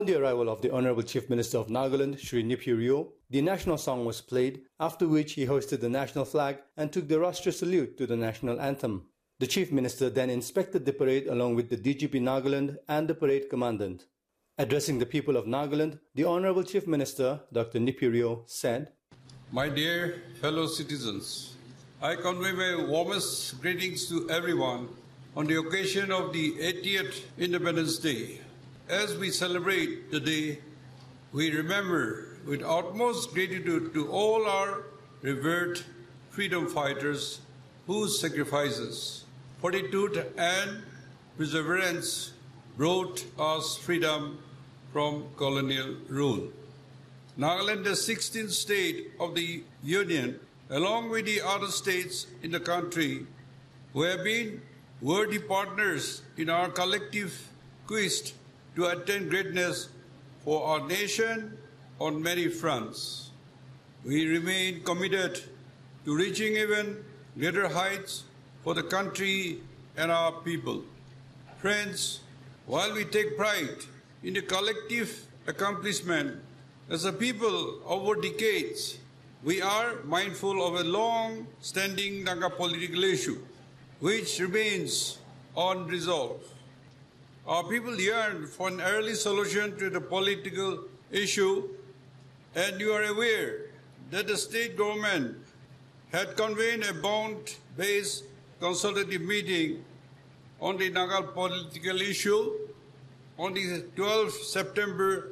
On the arrival of the Honorable Chief Minister of Nagaland, Shri Nipyu Rio, the national song was played, after which he hoisted the national flag and took the Rashtra salute to the national anthem. The Chief Minister then inspected the parade along with the DGP Nagaland and the parade commandant. Addressing the people of Nagaland, the Honorable Chief Minister, Dr. Nipyu Rio, said, My dear fellow citizens, I convey my warmest greetings to everyone on the occasion of the 80th Independence Day. As we celebrate the day, we remember with utmost gratitude to all our revered freedom fighters whose sacrifices, fortitude and perseverance brought us freedom from colonial rule. Nagaland, the 16th state of the Union, along with the other states in the country, who have been worthy partners in our collective quest to attain greatness for our nation on many fronts. We remain committed to reaching even greater heights for the country and our people. Friends, while we take pride in the collective accomplishment as a people over decades, we are mindful of a long-standing Naga political issue which remains unresolved. Our people yearn for an early solution to the political issue, and you are aware that the state government had convened a bond-based consultative meeting on the Naga political issue on the 12th September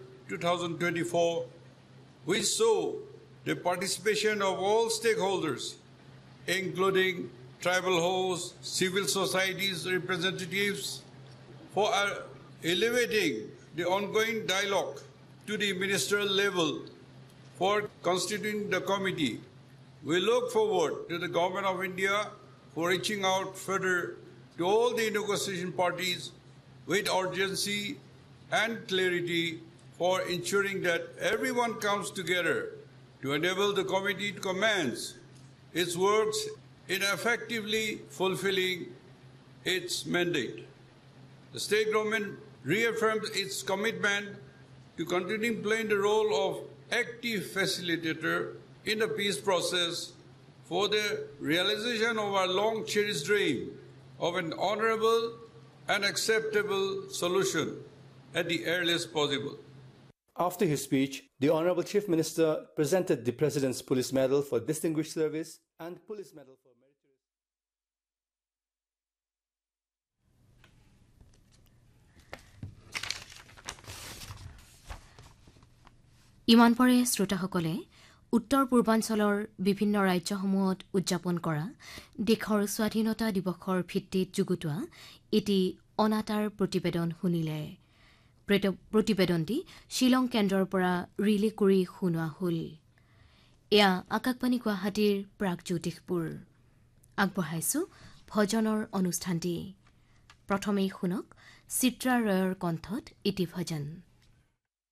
2024, which saw the participation of all stakeholders, including tribal hosts, civil societies representatives, for elevating the ongoing dialogue to the ministerial level for constituting the committee. We look forward to the Government of India for reaching out further to all the negotiation parties with urgency and clarity for ensuring that everyone comes together to enable the committee to commence its works in effectively fulfilling its mandate. The state government reaffirmed its commitment to continuing playing the role of active facilitator in the peace process for the realization of our long-cherished dream of an honorable and acceptable solution at the earliest possible. After his speech, the Honorable Chief Minister presented the President's Police Medal for Distinguished Service and Police Medal for ইমান পৰে শ্ৰোতাসকলে উত্তৰ পূৰ্বাঞ্চলৰ বিভিন্ন ৰাজ্যসমূহত উদযাপন কৰা দেশৰ স্বাধীনতা দিৱসৰ ভিত্তিত যুগুতোৱা এটি অনাতাঁৰ প্ৰতিবেদন শুনিলে। প্ৰতিবেদনটি শিলং কেন্দ্ৰৰ পৰা ৰিলে কৰি শুনোৱা হ'ল। এয়া আকাশবাণী গুৱাহাটীৰ প্ৰাগজ্যোতিষপুৰ। আগবঢ়াইছো ভজনৰ অনুষ্ঠানটি। প্ৰথমেই শুনক চিত্ৰা ৰয়ৰ কণ্ঠত এটি ভজন।